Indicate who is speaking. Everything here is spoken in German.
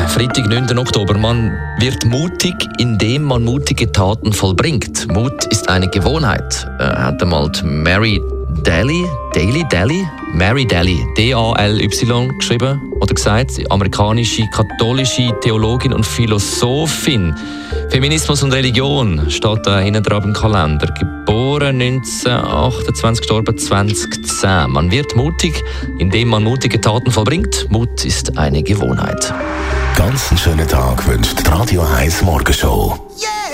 Speaker 1: Freitag, 9. Oktober. Man wird mutig, indem man mutige Taten vollbringt. Mut ist eine Gewohnheit, hat einmal Mary Daly, D-A-L-Y geschrieben oder gesagt, amerikanische katholische Theologin und Philosophin. Feminismus und Religion steht da hinten drauf im Kalender. Geboren 1928, gestorben 2010. Man wird mutig, indem man mutige Taten vollbringt. Mut ist eine Gewohnheit.
Speaker 2: Ganz einen schönen Tag wünscht die Radio 1 Morgenshow.